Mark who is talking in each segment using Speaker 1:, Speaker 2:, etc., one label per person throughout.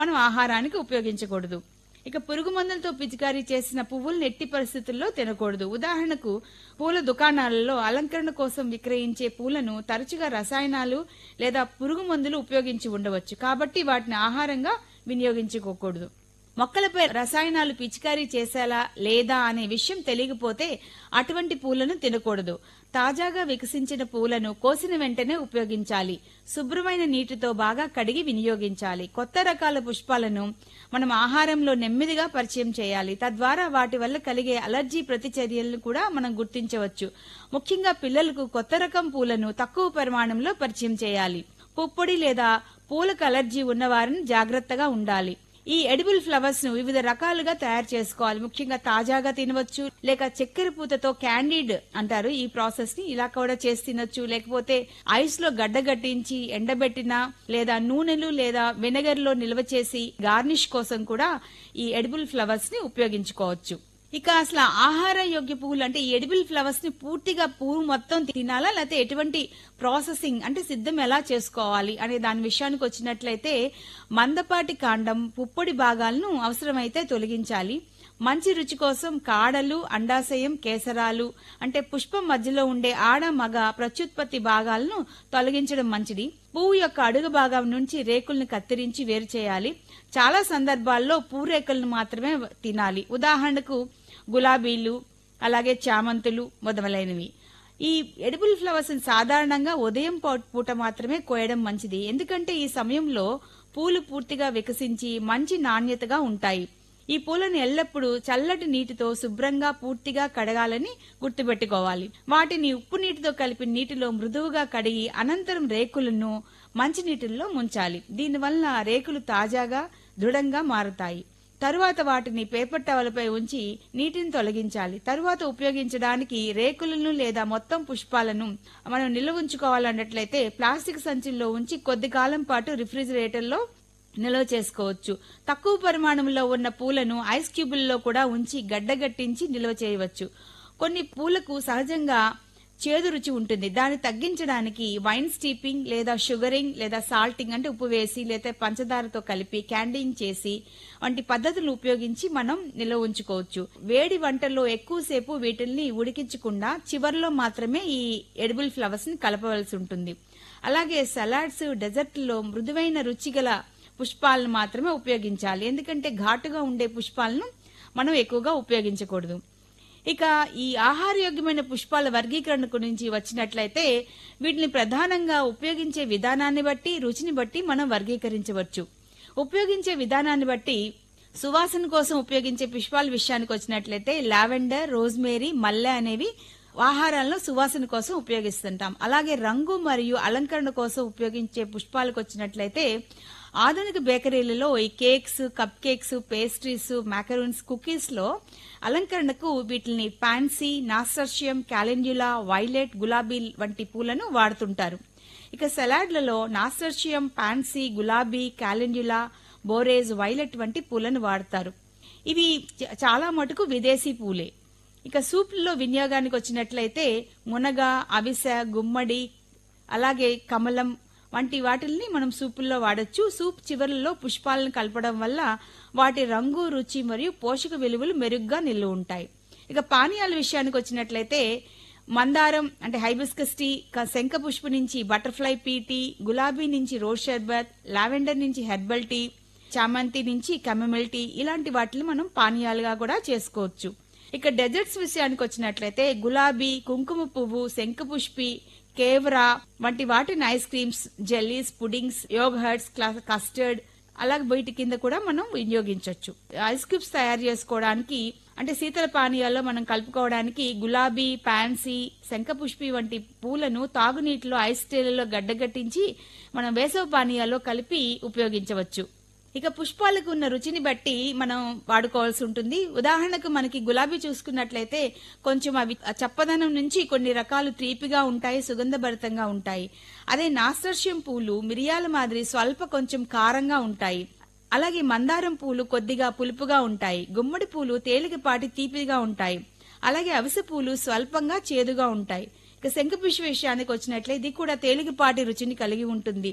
Speaker 1: మనం ఆహారానికి ఉపయోగించకూడదు. ఇక పురుగు మందులతో పిచికారీ చేసిన పువ్వులను ఎట్టి పరిస్థితుల్లో తినకూడదు. ఉదాహరణకు పూల దుకాణాలలో అలంకరణ కోసం విక్రయించే పూలను తరచుగా రసాయనాలు లేదా పురుగు మందులు ఉపయోగించి ఉండవచ్చు. కాబట్టి వాటిని ఆహారంగా వినియోగించుకోకూడదు. మొక్కలపై రసాయనాలు పిచికారీ చేసేలా లేదా అనే విషయం తెలియకపోతే అటువంటి పూలను తినకూడదు. తాజాగా వికసించిన పూలను కోసిన వెంటనే ఉపయోగించాలి. శుభ్రమైన నీటితో బాగా కడిగి వినియోగించాలి. కొత్త రకాల పుష్పాలను మనం ఆహారంలో నెమ్మదిగా పరిచయం చేయాలి. తద్వారా వాటి వల్ల కలిగే అలర్జీ ప్రతిచర్యలను కూడా మనం గుర్తించవచ్చు. ముఖ్యంగా పిల్లలకు కొత్త రకం పూలను తక్కువ పరిమాణంలో పరిచయం చేయాలి. పుప్పొడి లేదా పూలకు అలర్జీ ఉన్నవారిని జాగ్రత్తగా ఉండాలి. ఈ ఎడిబుల్ ఫ్లవర్స్ ను వివిధ రకాలుగా తయారు చేసుకోవాలి. ముఖ్యంగా తాజాగా తినవచ్చు, లేక చక్కెర పూతతో క్యాండీడ్ అంటారు ఈ ప్రాసెస్ ని, ఇలా కూడా చేసి తినొచ్చు. లేకపోతే ఐస్ లో గడ్డగట్టించి ఎండబెట్టిన లేదా నూనెలు లేదా వెనగర్ లో నిల్వ చేసి గార్నిష్ కోసం కూడా ఈ ఎడిబుల్ ఫ్లవర్స్ ని ఉపయోగించుకోవచ్చు. ఇక అసలు ఆహార యోగ్య పువ్వులు అంటే ఈ ఎడిబుల్ ఫ్లవర్స్ ని పూర్తిగా పువ్వు మొత్తం తినాలా, లేకపోతే ఎటువంటి ప్రాసెసింగ్ అంటే సిద్ధం ఎలా చేసుకోవాలి అనే దాని విషయానికి వచ్చినట్లయితే మందపాటి కాండం, పుప్పొడి భాగాలను అవసరమైతే తొలగించాలి. మంచి రుచి కోసం కాడలు, అండాశయం, కేసరాలు అంటే పుష్పం మధ్యలో ఉండే ఆడ మగ ప్రత్యుత్పత్తి భాగాలను తొలగించడం మంచిది. పువ్వు యొక్క అడుగు భాగం నుంచి రేకుల్ని కత్తిరించి వేరు చేయాలి. చాలా సందర్భాల్లో పూరేకులను మాత్రమే తినాలి. ఉదాహరణకు గులాబీలు, అలాగే చామంతులు మొదలైనవి. ఈ ఎడిబుల్ ఫ్లవర్స్ సాధారణంగా ఉదయం పూట మాత్రమే కోయడం మంచిది. ఎందుకంటే ఈ సమయంలో పూలు పూర్తిగా వికసించి మంచి నాణ్యతగా ఉంటాయి. ఈ పూలను ఎల్లప్పుడూ చల్లటి నీటితో శుభ్రంగా పూర్తిగా కడగాలని గుర్తుపెట్టుకోవాలి. వాటిని ఉప్పు నీటితో కలిపి నీటిలో మృదువుగా కడిగి అనంతరం రేకులను మంచి నీటిలో ముంచాలి. దీనివల్ల రేకులు తాజాగా దృఢంగా మారుతాయి. తరువాత వాటిని పేపర్ టవలపై ఉంచి నీటిని తొలగించాలి. తరువాత ఉపయోగించడానికి రేకులను లేదా మొత్తం పుష్పాలను మనం నిల్వ ఉంచుకోవాలన్నట్లయితే ప్లాస్టిక్ సంచుల్లో ఉంచి కొద్ది కాలం పాటు రిఫ్రిజిరేటర్లో నిల్వ చేసుకోవచ్చు. తక్కువ పరిమాణంలో ఉన్న పూలను ఐస్ క్యూబుల్లో కూడా ఉంచి గడ్డగట్టించి నిల్వ చేయవచ్చు. కొన్ని పూలకు సహజంగా చేదు రుచి ఉంటుంది. దాన్ని తగ్గించడానికి వైన్ స్టీపింగ్ లేదా షుగరింగ్ లేదా సాల్టింగ్ అంటే ఉప్పు వేసి లేదా పంచదారతో కలిపి క్యాండింగ్ చేసి వంటి పద్ధతులను ఉపయోగించి మనం నిల్వ ఉంచుకోవచ్చు. వేడి వంటల్లో ఎక్కువసేపు వీటిల్ని ఉడికించకుండా చివర్లో మాత్రమే ఈ ఎడిబుల్ ఫ్లవర్స్ ని కలపవలసి ఉంటుంది. అలాగే సలాడ్స్, డెజర్ట్లో మృదువైన రుచిగల పుష్పాలను మాత్రమే ఉపయోగించాలి. ఎందుకంటే ఘాటుగా ఉండే పుష్పాలను మనం ఎక్కువగా ఉపయోగించకూడదు. ఇక ఈ ఆహారయోగ్యమైన పుష్పాల వర్గీకరణ గురించి వచ్చినట్లయితే వీటిని ప్రధానంగా ఉపయోగించే విధానాన్ని బట్టి, రుచిని బట్టి మనం వర్గీకరించవచ్చు. ఉపయోగించే విధానాన్ని బట్టి సువాసన కోసం ఉపయోగించే పుష్పాల విషయానికి వచ్చినట్లయితే లావెండర్, రోజ్మేరీ, మల్లె అనేవి ఆహారాల్లో సువాసన కోసం ఉపయోగిస్తుంటాం. అలాగే రంగు మరియు అలంకరణ కోసం ఉపయోగించే పుష్పాలకు వచ్చినట్లయితే ఆధునిక బేకరీలలో ఈ cakes, cup cakes, pastries, మాకరూన్స్, cookies లో అలంకరణకు వీటిని పాన్సీ, నాస్టర్షియం, క్యాలెండ్యులా, వైలెట్, గులాబీ వంటి పూలను వాడుతుంటారు. ఇక సలాడ్లలో నాస్టర్షియం, పాన్సీ, గులాబీ, క్యాలెండ్యులా, బోరేజ్, వైలెట్ వంటి పూలను వాడతారు. ఇవి చాలా మటుకు విదేశీ పూలే. ఇక సూప్లలో వినియోగానికి వచ్చినట్లయితే మునగ, అవిసె, గుమ్మడి, అలాగే కమలం వంటి వాటిల్ని మనం సూపుల్లో వాడొచ్చు. సూప్ చివరల్లో పుష్పాలను కలపడం వల్ల వాటి రంగు, రుచి మరియు పోషక విలువలు మెరుగ్గా నిల్వ ఉంటాయి. ఇక పానీయాల విషయానికి వచ్చినట్లయితే మందారం అంటే హైబిస్కస్ టీ, శంఖ పుష్ప నుంచి బటర్ఫ్లై టీ, గులాబీ నుంచి రోజ్ షర్బత్, లావెండర్ నుంచి హెర్బల్ టీ, చామంతి నుంచి కెమమిల్ టీ ఇలాంటి వాటిని మనం పానీయాలుగా కూడా చేసుకోవచ్చు. ఇక డెజర్ట్స్ విషయానికి వచ్చినట్లయితే గులాబీ, కుంకుమ పువ్వు, శంఖపుష్పి, కేవరా వంటి వాటిని ice creams, jellies, puddings, yoghurts, custard అలాగే వీటి కింద కూడా మనం వినియోగించవచ్చు. ఐస్ క్యూబ్స్ తయారు చేసుకోవడానికి అంటే శీతల పానీయాల్లో మనం కలుపుకోవడానికి గులాబీ, పాన్సీ, శంఖపుష్పి వంటి పూలను తాగునీటిలో ఐస్ ట్రేలలో గడ్డగట్టించి మనం వేసవి పానీయాల్లో కలిపి ఉపయోగించవచ్చు. ఇక పుష్పాలకు ఉన్న రుచిని బట్టి మనం వాడుకోవాల్సి ఉంటుంది. ఉదాహరణకు మనకి గులాబీ చూసుకున్నట్లయితే కొంచెం అవి చప్పదనం నుంచి కొన్ని రకాలు తీపిగా ఉంటాయి, సుగంధభరితంగా ఉంటాయి. అదే నాస్టర్షియం పూలు మిరియాల మాదిరి స్వల్ప కొంచెం కారంగా ఉంటాయి. అలాగే మందారం పూలు కొద్దిగా పులుపుగా ఉంటాయి. గుమ్మడి పూలు తేలికపాటి తీపిగా ఉంటాయి. అలాగే అవిసె పూలు స్వల్పంగా చేదుగా ఉంటాయి. ఇక శంఖపుష్పి విషయానికి వచ్చినట్లయితే ఇది కూడా తేలికపాటి రుచిని కలిగి ఉంటుంది.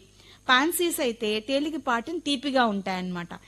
Speaker 1: పాన్సీస్ అయితే తేలికపాటి తీపిగా ఉంటాయన్నమాట.